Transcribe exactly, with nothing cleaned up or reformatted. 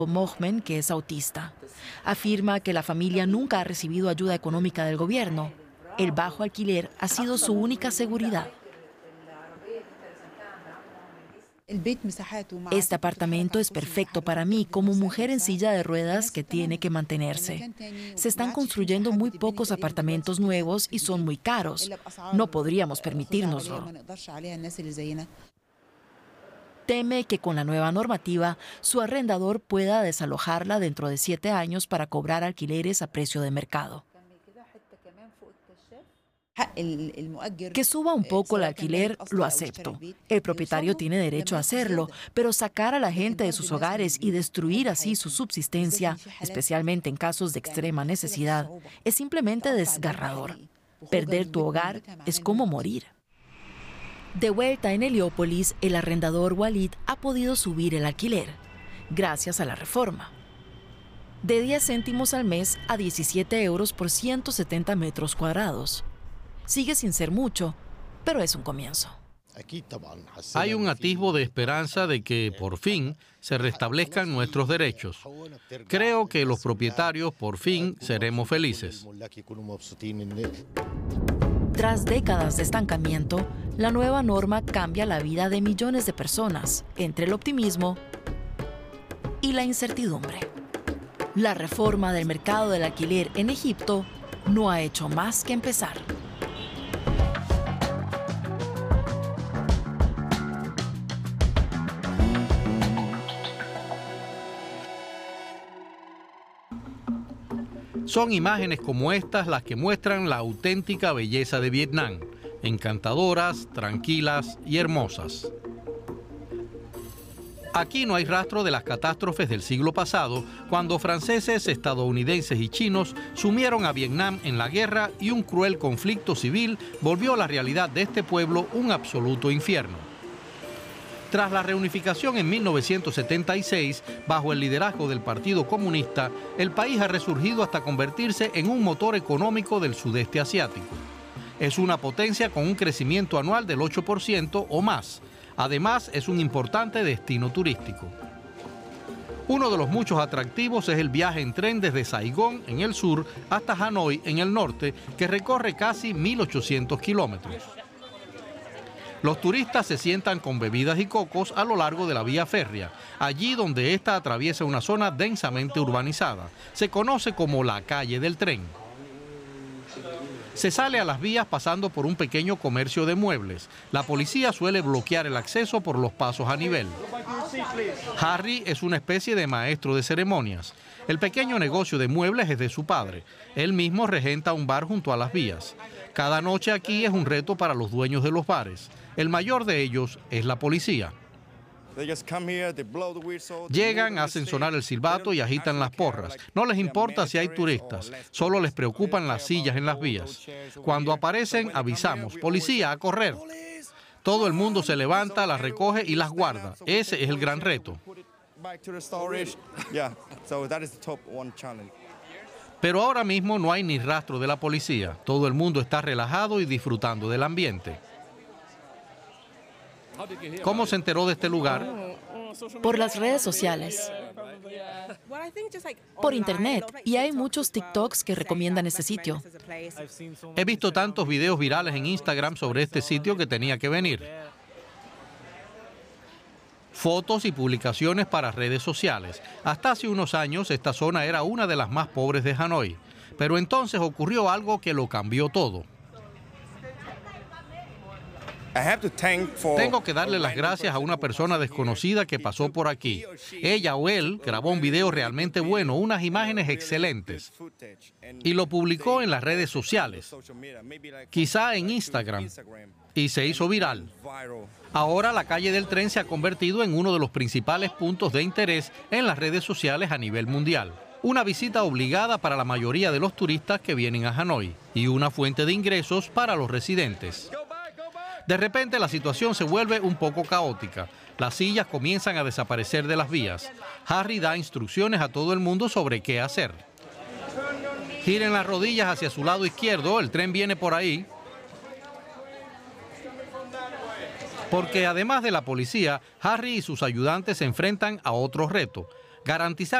Mohmen, que es autista. Afirma que la familia nunca ha recibido ayuda económica del gobierno. El bajo alquiler ha sido su única seguridad. Este apartamento es perfecto para mí como mujer en silla de ruedas que tiene que mantenerse. Se están construyendo muy pocos apartamentos nuevos y son muy caros. No podríamos permitírnoslo. Teme que con la nueva normativa, su arrendador pueda desalojarla dentro de siete años para cobrar alquileres a precio de mercado. Que suba un poco el alquiler, lo acepto. El propietario tiene derecho a hacerlo, pero sacar a la gente de sus hogares y destruir así su subsistencia, especialmente en casos de extrema necesidad, es simplemente desgarrador. Perder tu hogar es como morir. De vuelta en Heliópolis, el arrendador Walid ha podido subir el alquiler, gracias a la reforma. De diez céntimos al mes a diecisiete euros por ciento setenta metros cuadrados. Sigue sin ser mucho, pero es un comienzo. Hay un atisbo de esperanza de que, por fin, se restablezcan nuestros derechos. Creo que los propietarios, por fin, seremos felices. Tras décadas de estancamiento, la nueva norma cambia la vida de millones de personas, entre el optimismo y la incertidumbre. La reforma del mercado del alquiler en Egipto no ha hecho más que empezar. Son imágenes como estas las que muestran la auténtica belleza de Vietnam, encantadoras, tranquilas y hermosas. Aquí no hay rastro de las catástrofes del siglo pasado, cuando franceses, estadounidenses y chinos sumieron a Vietnam en la guerra y un cruel conflicto civil volvió la realidad de este pueblo un absoluto infierno. Tras la reunificación en mil novecientos setenta y seis, bajo el liderazgo del Partido Comunista, el país ha resurgido hasta convertirse en un motor económico del sudeste asiático. Es una potencia con un crecimiento anual del ocho por ciento o más. Además, es un importante destino turístico. Uno de los muchos atractivos es el viaje en tren desde Saigón, en el sur, hasta Hanoi, en el norte, que recorre casi mil ochocientos kilómetros. Los turistas se sientan con bebidas y cocos a lo largo de la vía férrea, allí donde ésta atraviesa una zona densamente urbanizada. Se conoce como la calle del tren. Se sale a las vías pasando por un pequeño comercio de muebles. La policía suele bloquear el acceso por los pasos a nivel. Harry es una especie de maestro de ceremonias. El pequeño negocio de muebles es de su padre. Él mismo regenta un bar junto a las vías. Cada noche aquí es un reto para los dueños de los bares. El mayor de ellos es la policía. Llegan, hacen sonar el silbato y agitan las porras. No les importa si hay turistas, solo les preocupan las sillas en las vías. Cuando aparecen, avisamos, policía, a correr. Todo el mundo se levanta, las recoge y las guarda. Ese es el gran reto. Pero ahora mismo no hay ni rastro de la policía. Todo el mundo está relajado y disfrutando del ambiente. ¿Cómo se enteró de este lugar? Por las redes sociales. Por internet. Y hay muchos TikToks que recomiendan este sitio. He visto tantos videos virales en Instagram sobre este sitio que tenía que venir. Fotos y publicaciones para redes sociales. Hasta hace unos años esta zona era una de las más pobres de Hanoi. Pero entonces ocurrió algo que lo cambió todo. Tengo que darle las gracias a una persona desconocida que pasó por aquí. Ella o él grabó un video realmente bueno, unas imágenes excelentes, y lo publicó en las redes sociales, quizá en Instagram, y se hizo viral. Ahora la calle del tren se ha convertido en uno de los principales puntos de interés en las redes sociales a nivel mundial. Una visita obligada para la mayoría de los turistas que vienen a Hanoi y una fuente de ingresos para los residentes. De repente la situación se vuelve un poco caótica. Las sillas comienzan a desaparecer de las vías. Harry da instrucciones a todo el mundo sobre qué hacer. Giren las rodillas hacia su lado izquierdo, el tren viene por ahí. Porque además de la policía, Harry y sus ayudantes se enfrentan a otro reto: garantizar